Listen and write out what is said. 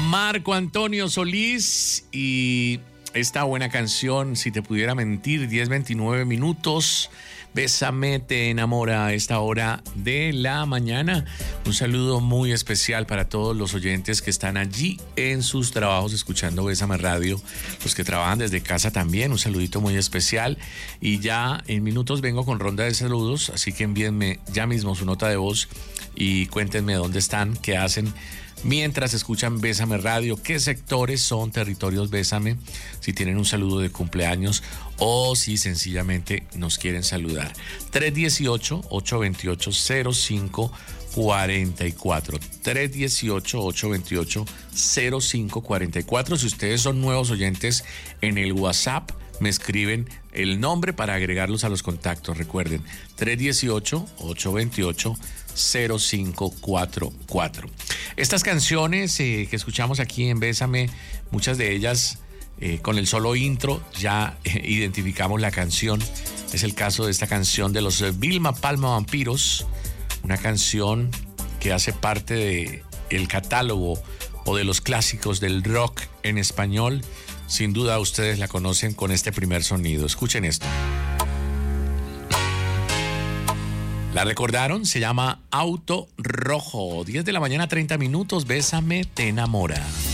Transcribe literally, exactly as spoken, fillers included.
Marco Antonio Solís y esta buena canción, Si te pudiera mentir, diez veintinueve minutos. Bésame, te enamora a esta hora de la mañana. Un saludo muy especial para todos los oyentes que están allí en sus trabajos escuchando Bésame Radio, los que trabajan desde casa también, un saludito muy especial. Y ya en minutos vengo con ronda de saludos, así que envíenme ya mismo su nota de voz y cuéntenme dónde están, qué hacen mientras escuchan Bésame Radio, qué sectores son territorios Bésame, si tienen un saludo de cumpleaños o si sencillamente nos quieren saludar. tres uno ocho, ocho dos ocho, cero cinco cuatro cuatro. tres uno ocho, ocho dos ocho, cero cinco cuatro cuatro. Si ustedes son nuevos oyentes en el WhatsApp, me escriben el nombre para agregarlos a los contactos. Recuerden, tres uno ocho, ocho dos ocho, cero cinco cuatro cuatro. Estas canciones eh, que escuchamos aquí en Bésame, muchas de ellas eh, con el solo intro ya eh, identificamos la canción. Es el caso de esta canción de los eh, Vilma Palma Vampiros, una canción que hace parte de el catálogo o de los clásicos del rock en español. Sin duda ustedes la conocen con este primer sonido. Escuchen esto. ¿La recordaron? Se llama Auto Rojo. diez de la mañana, treinta minutos. Bésame, te enamora.